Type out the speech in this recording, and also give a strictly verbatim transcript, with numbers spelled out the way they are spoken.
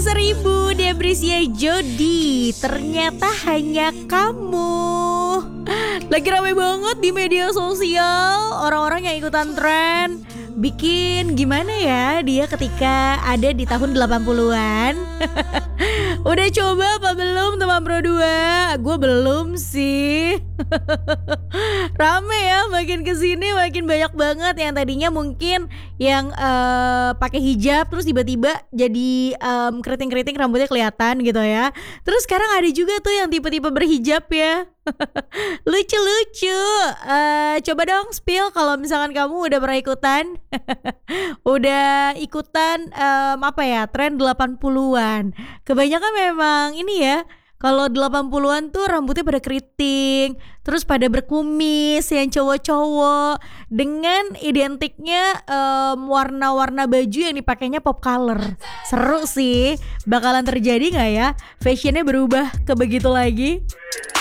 seribu Debrisia Jody, ternyata hanya kamu. Lagi rame banget di media sosial, orang-orang yang ikutan tren. Bikin gimana ya dia ketika ada di tahun delapan puluhan. Udah coba apa belum teman Pro dua? Gue belum sih. Rame ya, makin kesini makin banyak banget yang tadinya mungkin yang uh, pakai hijab terus tiba-tiba jadi um, keriting-keriting rambutnya kelihatan gitu ya. Terus sekarang ada juga tuh yang tipe-tipe berhijab ya. Lucu-lucu. uh, Coba dong spill kalau misalkan kamu udah pernah ikutan. Udah ikutan um, apa ya, tren delapan puluhan. Kebanyakan memang ini ya, kalau delapan puluhan tuh rambutnya pada keriting, terus pada berkumis yang cowok-cowok, dengan identiknya um, warna-warna baju yang dipakainya pop color. Seru sih, bakalan terjadi gak ya fashionnya berubah ke begitu lagi?